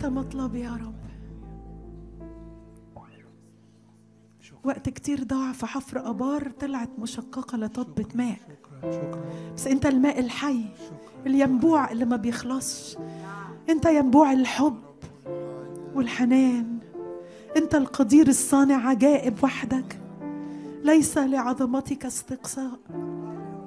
أنت مطلبي يا رب. وقت كتير ضاع في حفر آبار طلعت مشققة لتطبة ماء، بس أنت الماء الحي، الينبوع اللي ما بيخلصش. أنت ينبوع الحب والحنان. أنت القدير الصانع عجائب وحدك، ليس لعظمتك استقصاء.